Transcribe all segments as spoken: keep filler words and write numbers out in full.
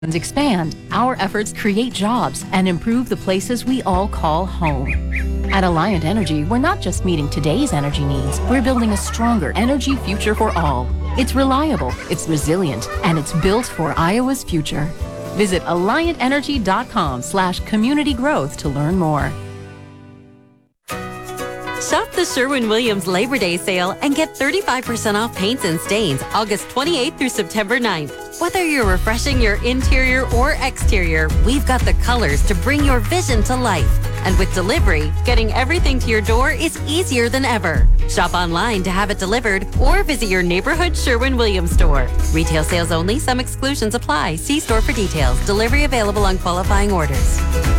expand, our efforts create jobs and improve the places we all call home. At Alliant Energy, we're not just meeting today's energy needs, we're building a stronger energy future for all. It's reliable, it's resilient, and it's built for Iowa's future. Visit alliantenergy.com slash community growth to learn more. Shop the Sherwin-Williams Labor Day sale and get thirty-five percent off paints and stains August twenty-eighth through September ninth. Whether you're refreshing your interior or exterior, we've got the colors to bring your vision to life. And with delivery, getting everything to your door is easier than ever. Shop online to have it delivered or visit your neighborhood Sherwin-Williams store. Retail sales only. Some exclusions apply. See store for details. Delivery available on qualifying orders.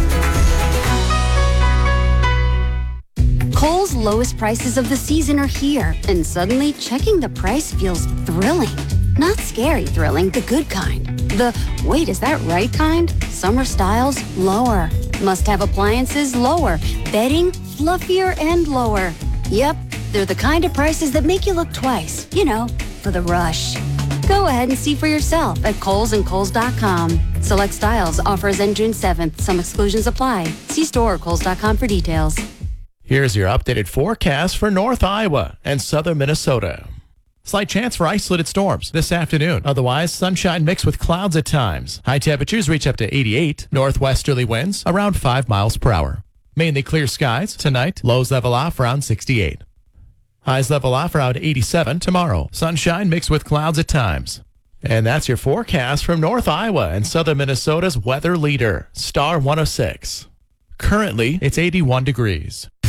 Kohl's lowest prices of the season are here, and suddenly checking the price feels thrilling. Not scary thrilling, the good kind. The, wait, is that right kind? Summer styles, lower. Must-have appliances, lower. Bedding, fluffier and lower. Yep, they're the kind of prices that make you look twice. You know, for the rush. Go ahead and see for yourself at Kohl's and Kohl's dot com. Select styles, offers end June seventh. Some exclusions apply. See store or Kohl's dot com for details. Here's your updated forecast for North Iowa and southern Minnesota. Slight chance for isolated storms this afternoon. Otherwise, sunshine mixed with clouds at times. High temperatures reach up to eighty-eight. Northwesterly winds around five miles per hour. Mainly clear skies tonight. Lows level off around sixty-eight. Highs level off around eighty-seven tomorrow. Sunshine mixed with clouds at times. And that's your forecast from North Iowa and southern Minnesota's weather leader, Star one oh six. Currently, it's eighty-one degrees.